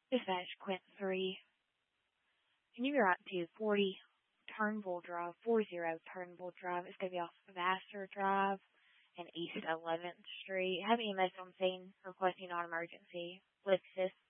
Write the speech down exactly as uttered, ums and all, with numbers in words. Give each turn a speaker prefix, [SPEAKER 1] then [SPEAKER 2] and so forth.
[SPEAKER 1] Dispatch Quint three. Can you route to forty Turnbull Drive, forty Turnbull Drive? It's going to be off Vassar Drive and East eleventh Street. Have E M S on scene requesting non-emergency. Lift assist.